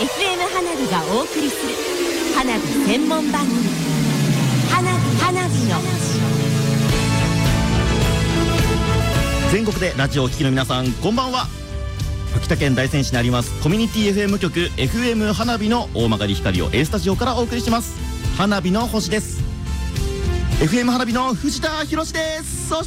FM 花火がお送りする花火専門番組、花火の全国でラジオをお聞きの皆さん、こんばんは。秋田県大仙市にありますコミュニティ FM 局 FM 花火の大曲光を A スタジオからお送りします。花火の星です。 FM 花火の藤田博です。そして、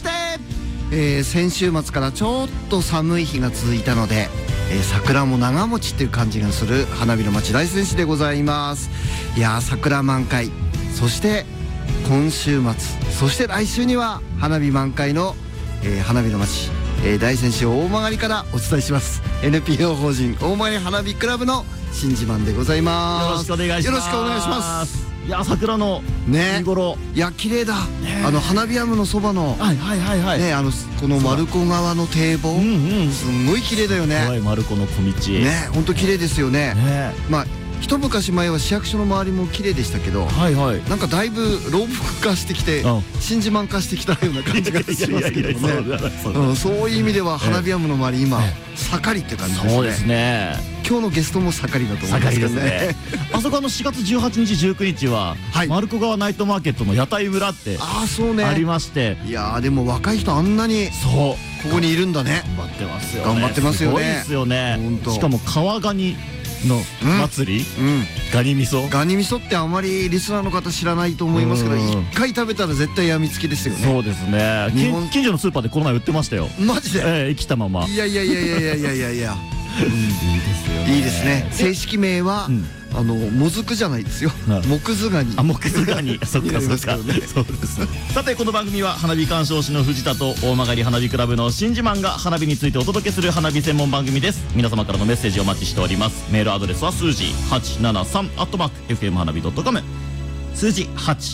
先週末からちょっと寒い日が続いたので、桜も長持ちっていう感じがする花火の町大仙市でございます。いやー、桜満開、そして今週末、そして来週には花火満開の、花火の町、大仙市大曲からお伝えします。 NPO 法人大曲花火クラブの新自慢でございます。 よろしくお願いします。 よろしくお願いします。 いや、桜の見頃、 いや綺麗だ。花火山のそばのはいはいはいはい、 ね、この丸子川の堤防、すんごい綺麗だよね。 丸子の小道ね、本当綺麗ですよね。まあ一昔前は市役所の周りも綺麗でしたけど、なんかだいぶ老木化してきて新自慢化してきたような感じがしますけどね。そういう意味では花火山の周り今盛りって感じですね。 そうですね。 今日のゲストも盛りだと思いますけどね。 あそこ4月18日19日は丸子川ナイトマーケットの屋台裏ってありまして、 いやーでも若い人あんなにここにいるんだね。 頑張ってますよね。 頑張ってますよね。 すごいですよね。しかも川ガニの祭り、ガニ味噌。 ガニ味噌ってあまりリスナーの方知らないと思いますけど、一回食べたら絶対やみつきですよね。 そうですね。近所のスーパーでこの前売ってましたよ。 マジで？ 生きたまま。 いやいやいやいやいやいやいやいや。いいですね。正式名はもずくじゃないですよ。木図ガニ。 木図ガニ。そっかそっか。そうです。さて、この番組は花火鑑賞士の藤田と大曲花火クラブの新自慢が花火についてお届けする花火専門番組です。皆様からのメッセージをお待ちしております。メールアドレスは数字 873@fm 花火 .com、 数字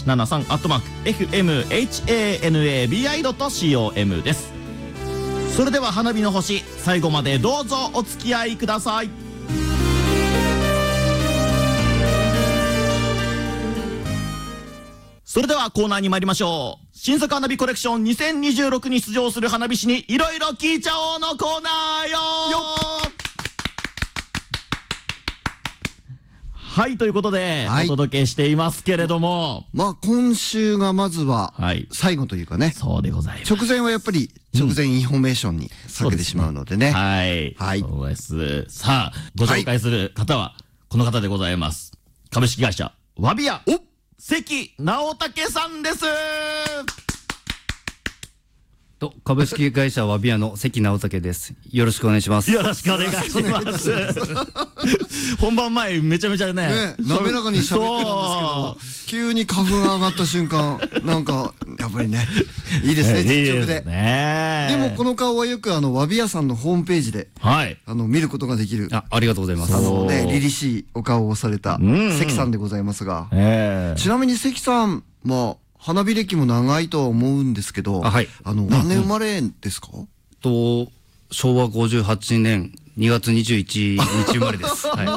873@fmhanabi.com です。それでは花火の星、最後までどうぞお付き合いください。それではコーナーに参りましょう。新作花火コレクション2026に出場する花火師にいろいろ聞いちゃおうのコーナーよ。はい、ということでお届けしていますけれども、 まあ今週がまずは最後というかね。 そうでございます。 直前はやっぱり直前インフォメーションに避けてしまうのでね。 はい、そうです。さあ、ご紹介する方はこの方でございます。株式会社わびや関直武さんです。 株式会社わびやの関直武です。よろしくお願いします。 よろしくお願いします。本番前めちゃめちゃね、 滑らかに喋ってたんですけど、急に花粉が上がった瞬間、なんかやっぱりね、いいですね、実直で。でもこの顔はよくわびやさんのホームページで見ることができる。 ありがとうございます。 凛々しいお顔をされた関さんでございますが、ちなみに関さん、まあ花火歴も長いとは思うんですけど、何年生まれですか？ 昭和58年2月21日生まれです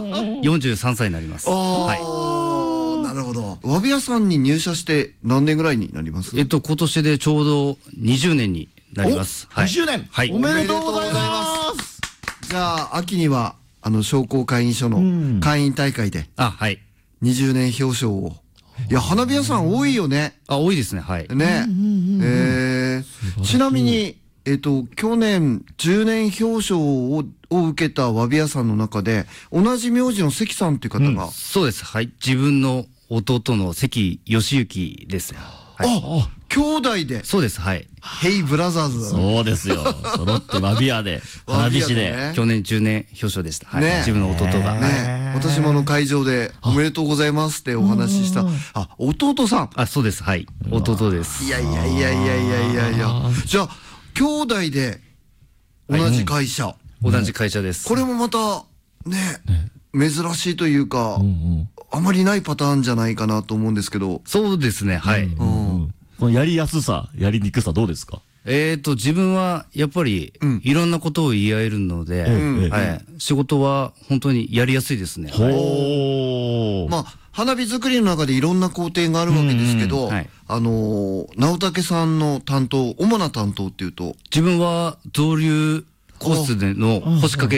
。43歳になります。 なるほど。わびやさんに入社して何年ぐらいになります？ 今年でちょうど20年になります。 20年。おめでとうございます。 じゃあ秋には商工会議所の会員大会で20年表彰を。いや、花火屋さん多いよね。 多いですね。はい。 ね。ちなみに、去年10年表彰を受けたわび屋さんの中で、同じ名字の関さんっていう方が。 そうです。はい。自分の弟の関義行です。 兄弟で。 そうです。はい。 ヘイブラザーズ。 そうですよ。揃ってわびやで、花火師で。 去年10年表彰でした。自分の弟が。 私も会場でおめでとうございますってお話しした。弟さん。 そうです。はい。弟です。 いや。じゃあ、兄弟で同じ会社。 同じ会社です。 これもまた、ね、珍しいというか、あまりないパターンじゃないかなと思うんですけど。 そうですね。はい。 このやりやすさ、やりにくさどうですか？ 自分はやっぱりいろんなことを言い合えるので、仕事は本当にやりやすいですね。 まあ花火作りの中でいろんな工程があるわけですけど、直武さんの主な担当っていうと、 自分は造立コースでの星掛け